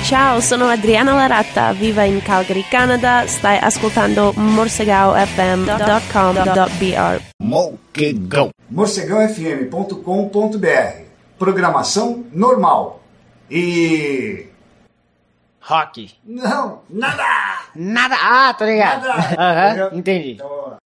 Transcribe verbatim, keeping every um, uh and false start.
Ciao, sono Adriana Larata, viva in Calgary, Canada. Stai ascoltando morcegao f m dot com dot b r. Morcegão. morcegão f m ponto com ponto b r. Programação normal. E... rock. Não, nada! Nada. Ah, tô ligado. Nada. Aham, entendi. Então,